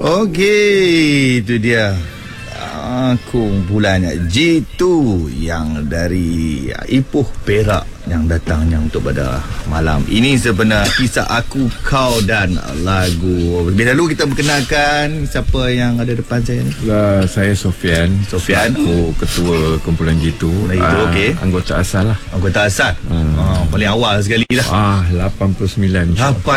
Okey, itu dia. Kumpulan G2 yang dari Ipoh, Perak yang datangnya untuk pada malam ini. Sebenar kisah aku, kau dan lagu. Lebih dahulu kita perkenalkan siapa yang ada depan saya ni. Saya Sofian. Aku ketua kumpulan G2. Okey. Anggota asal lah. Anggota asal. Paling awal sekali lah. 89.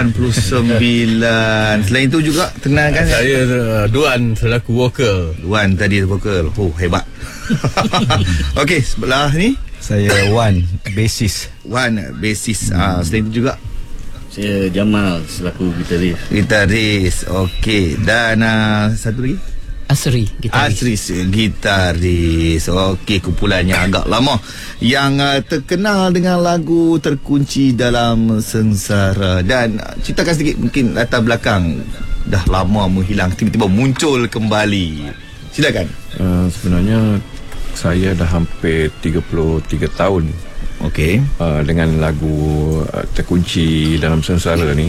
89. Selain itu juga kenalkan saya Duan selaku vokal. Duan tadi vokal. Oh, hebat. Okey, sebelah ni saya Wan, basis. Selain itu juga Saya Jamal selaku gitaris. Okey. Dan satu lagi Asri, gitaris. Okey, kumpulannya agak lama yang terkenal dengan lagu Terkunci Dalam Sengsara. Dan ceritakan sedikit mungkin latar belakang. Dah lama menghilang, tiba-tiba muncul kembali. Silakan. Sebenarnya saya dah hampir 33 tahun dengan lagu Terkunci Dalam Sengsara ni.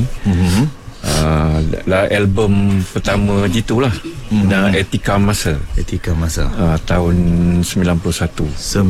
Album pertama G2 lah. Dan Etika Masa tahun 91.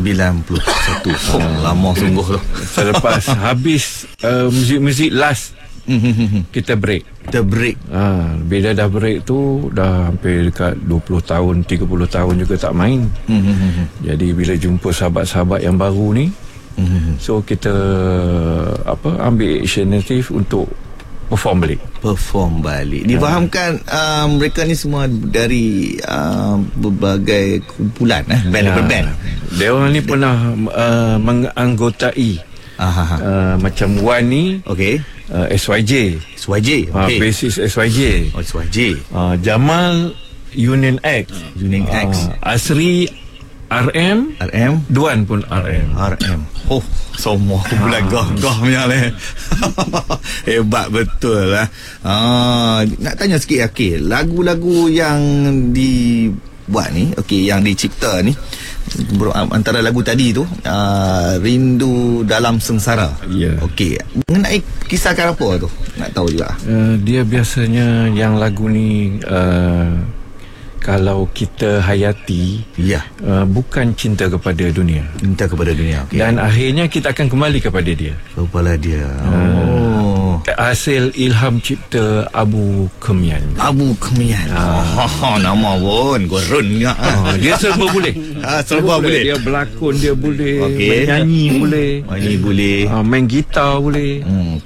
Lama sungguh tu. Selepas habis muzik-muzik last, kita break. Bila dah break tu dah hampir dekat 20 tahun 30 tahun juga tak main. Jadi bila jumpa sahabat-sahabat yang baru ni, so kita ambil inisiatif untuk perform balik. Difahamkan mereka ni semua dari berbagai kumpulan band. Dia orang ni pernah menganggotai macam Wan ni SYJ. Basis SYJ. Jamal Union X. Asri RM. Duan pun RM. Oh, semua kumpulan gah punya lah. Hebat betul lah. Nak tanya sikit, lagu-lagu yang dibuat ni, yang dicipta ni, antara lagu tadi tu Rindu Dalam Sengsara. Mengenai kisahkan apa tu? Nak tahu juga. Dia biasanya yang lagu ni kalau kita hayati, bukan cinta kepada dunia. Dan akhirnya kita akan kembali kepada dia. Hasil ilham cipta Abu Kemian. Nama pun Gorun juga. Dia serba boleh. Dia berlakon, dia boleh menyanyi boleh. Main gitar boleh.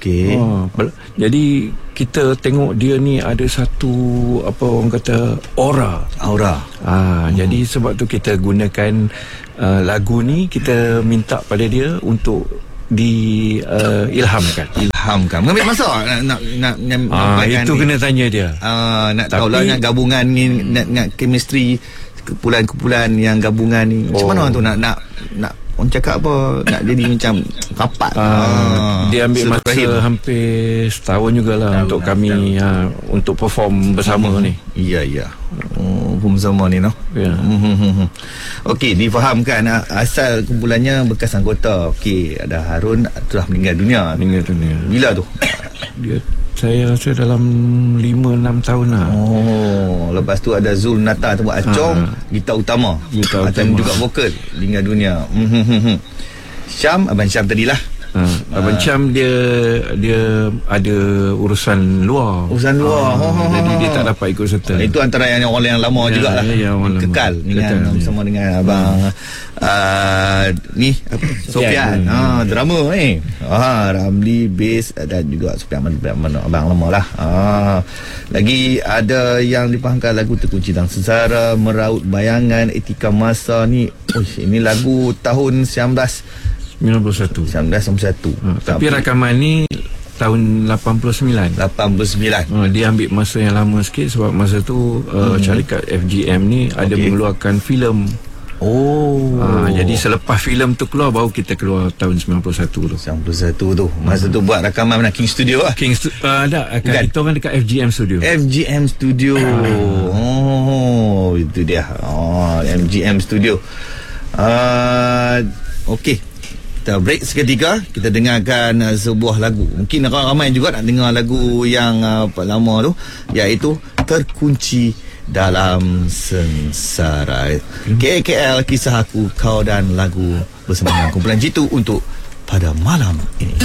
Jadi kita tengok dia ni ada satu orang kata aura. Jadi sebab tu kita gunakan lagu ni, kita minta pada dia untuk ilhamkan. Mengambil masa nak itu kena tanya dia. Nak tahu lah nak gabungan ni, nak chemistry kumpulan yang gabungan ni. Macam mana tu nak orang cakap apa, nak jadi macam rapat. Dia ambil masa hampir setahun jugalah untuk kami untuk perform bersama ni. Perform bersama ni Okey, difahamkan asal kumpulannya bekas anggota. Ada Harun telah meninggal dunia. Bila tu? Saya rasa dalam 5-6 tahun lah. Lepas tu ada Zul Nata tu buat acong, gitar utama. Dan juga vokal, meninggal dunia. Abang Syam tadilah. Abang Syam dia ada urusan luar. Jadi dia tak dapat ikut serta. Itu antara yang orang yang lama jugalah. Kekal bersama dengan abang Sofian, drama ni. Ramli bass dan juga Sofian abang lama lah. Lagi ada yang dipahamkan lagu Terkunci Dalam Sengsara, Meraut Bayangan, Etika Masa ni. Ini lagu tahun 1991. Tapi rakaman ni tahun 89. Dia ambil masa yang lama sikit sebab masa tu syarikat FGM ni ada mengeluarkan filem. Jadi selepas filem tu keluar baru kita keluar tahun 91 tu. Masa tu buat rakaman mana? King Studio lah. Kita orang dekat FGM Studio. Itu dia. MGM Studio. Okey. Kita break seketika. Kita dengarkan sebuah lagu. Mungkin ramai juga nak dengar lagu yang lama tu, iaitu terkunci dalam sengsara. KKL, kisah aku, kau dan lagu bersama dengan kumpulan Jitu untuk pada malam ini.